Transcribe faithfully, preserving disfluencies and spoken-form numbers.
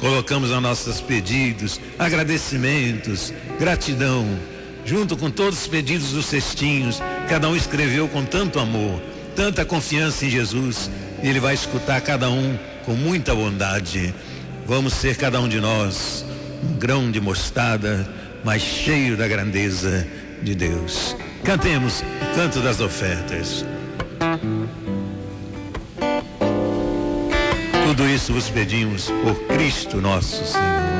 colocamos os nossos pedidos, agradecimentos, gratidão, junto com todos os pedidos dos cestinhos. Cada um escreveu com tanto amor, tanta confiança em Jesus, e Ele vai escutar cada um com muita bondade. Vamos ser cada um de nós um grão de mostarda, mas cheio da grandeza de Deus. Cantemos o canto das ofertas. Tudo isso vos pedimos por Cristo nosso Senhor.